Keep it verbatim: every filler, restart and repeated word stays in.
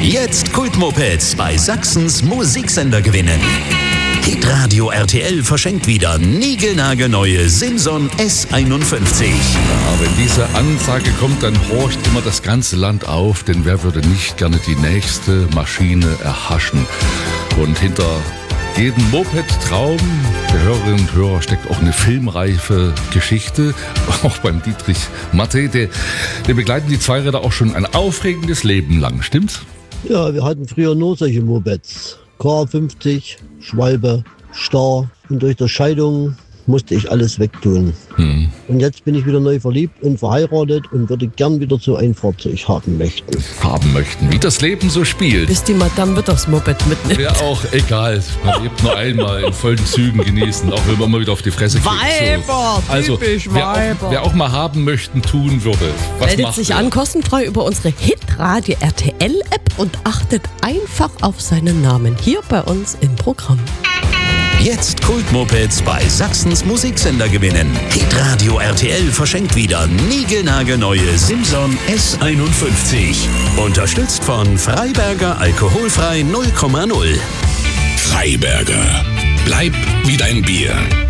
Jetzt Kultmopeds bei Sachsens Musiksender gewinnen. Hitradio R T L verschenkt wieder niegelnagelneue Simson S einundfünfzig. Ja, wenn diese Ansage kommt, dann horcht immer das ganze Land auf, denn wer würde nicht gerne die nächste Maschine erhaschen? Und hinter jedem Moped-Traum der Hörerinnen und Hörer steckt auch eine filmreife Geschichte. Auch beim Dietrich Matte, der, der begleiten die Zweiräder auch schon ein aufregendes Leben lang, stimmt's? Ja, wir hatten früher nur solche Mopeds. K fünfzig, Schwalbe, Star. Und durch die Scheidung musste ich alles wegtun. Hm. Und jetzt bin ich wieder neu verliebt und verheiratet und würde gern wieder so ein Fahrzeug haben möchten. Haben möchten, wie das Leben so spielt. Bis die Madame wird das Moped mitnimmt. Wäre auch egal. Man lebt nur einmal in vollen Zügen genießen, auch wenn man mal wieder auf die Fresse kriegt. Weiber, so. Also, typisch wer Weiber. auch, wer auch mal haben möchten, tun würde. Was Meldet macht sich er? an, kostenfrei über unsere Hitradio R T L-App und achtet einfach auf seinen Namen hier bei uns im Programm. Jetzt Kultmopeds bei Sachsens Musiksender gewinnen. Hitradio R T L verschenkt wieder niegelnagelneue Simson S einundfünfzig. Unterstützt von Freiberger Alkoholfrei null Komma null. Freiberger. Bleib wie dein Bier.